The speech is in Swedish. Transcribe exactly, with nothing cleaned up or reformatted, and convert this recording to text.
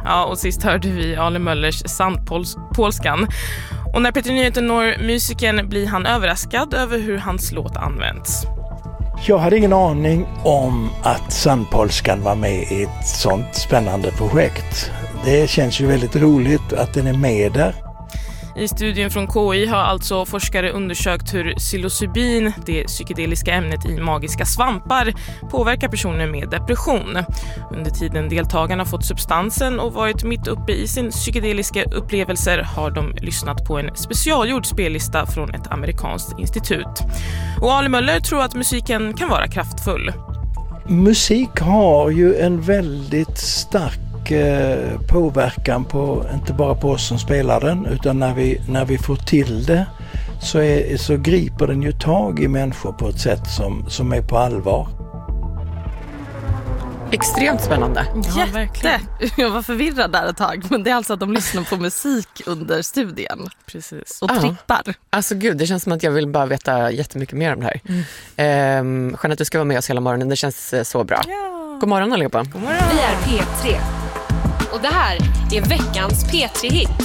Ja, och sist hörde vi Ali Möllers Sandpolskan. Och när P tre Nyheter når musikern blir han överraskad över hur hans låt används. Jag hade ingen aning om att Sandpolskan var med i ett sånt spännande projekt. Det känns ju väldigt roligt att den är med där. I studien från K I har alltså forskare undersökt hur psilocybin, det psykedeliska ämnet i magiska svampar, påverkar personer med depression. Under tiden deltagarna fått substansen och varit mitt uppe i sin psykedeliska upplevelser har de lyssnat på en specialgjord spellista från ett amerikanskt institut. Och Ali Möller tror att musiken kan vara kraftfull. Musik har ju en väldigt stark påverkan på, inte bara på oss som spelar den, utan när vi, när vi får till det så, är, så griper den ju tag i människor på ett sätt som, som är på allvar. Extremt spännande. Ja, verkligen. Jag var förvirrad där ett tag, men det är alltså att de lyssnar på musik under studien. Precis. Och trippar. Ja. Alltså gud, det känns som att jag vill bara veta jättemycket mer om det här. Mm. Ehm, skönt att du ska vara med oss hela morgonen, det känns så bra. Ja. God morgon allihopa. God morgon. Vi är P tre. Och det här är veckans P tre-hit.